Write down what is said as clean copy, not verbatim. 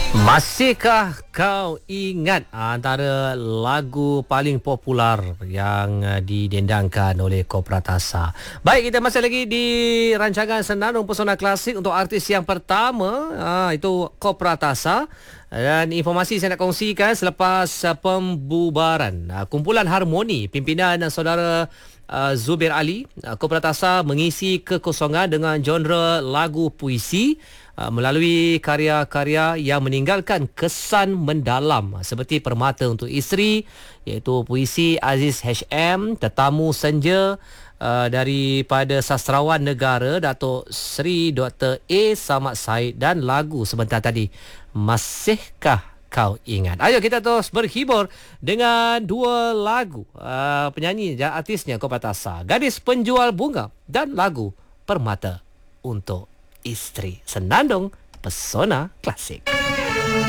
Masihkah kau ingat antara lagu paling popular yang didendangkan oleh Kopratasa? Baik, kita masih lagi di rancangan Senandung Pesona Klasik untuk artis yang pertama, itu Kopratasa. Dan informasi saya nak kongsikan selepas pembubaran kumpulan Harmoni pimpinan saudara Zubir Ali, Kopratasa mengisi kekosongan dengan genre lagu puisi melalui karya-karya yang meninggalkan kesan mendalam seperti Permata untuk Isteri, iaitu puisi Aziz HM, Tetamu Senja daripada sastrawan negara Datuk Seri Dr. A. Samad Said, dan lagu sebentar tadi Masihkah Kau Ingat. Ayo kita terus berhibur dengan dua lagu penyanyi dan artisnya Kopratasa, Gadis Penjual Bunga dan lagu Permata untuk Isteri. Senandung Pesona Klasik.